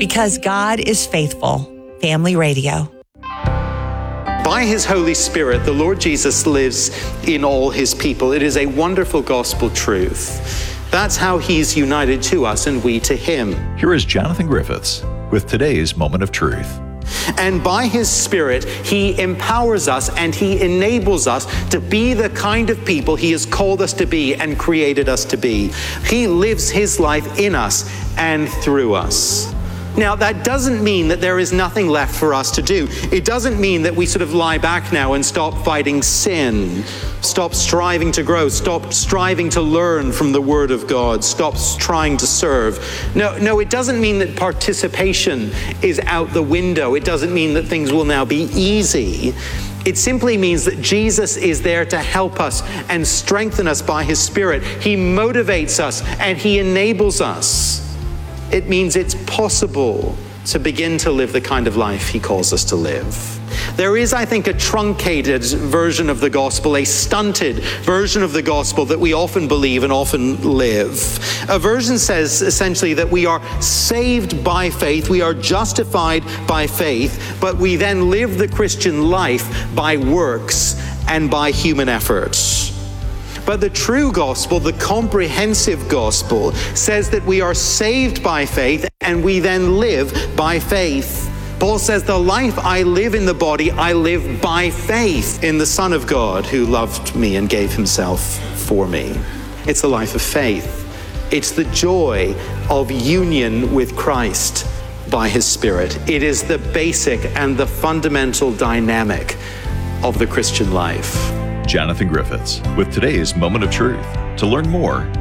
Because God is faithful. Family Radio. By his Holy Spirit, the Lord Jesus lives in all his people. It is a wonderful gospel truth. That's how he's united to us and we to him. Here is Jonathan Griffiths with today's Moment of Truth. And by his Spirit, he empowers us and he enables us to be the kind of people he has called us to be and created us to be. He lives his life in us and through us. Now, that doesn't mean that there is nothing left for us to do. It doesn't mean that we sort of lie back now and stop fighting sin, stop striving to grow, stop striving to learn from the Word of God, stop trying to serve. No, it doesn't mean that participation is out the window. It doesn't mean that things will now be easy. It simply means that Jesus is there to help us and strengthen us by his Spirit. He motivates us and he enables us. It means it's possible to begin to live the kind of life he calls us to live. There is, I think, a truncated version of the gospel, a stunted version of the gospel that we often believe and often live. A version says essentially that we are saved by faith, we are justified by faith, but we then live the Christian life by works and by human efforts. But the true gospel, the comprehensive gospel, says that we are saved by faith and we then live by faith. Paul says, the life I live in the body, I live by faith in the Son of God who loved me and gave himself for me. It's a life of faith. It's the joy of union with Christ by his Spirit. It is the basic and the fundamental dynamic of the Christian life. Jonathan Griffiths with today's Moment of Truth. To learn more,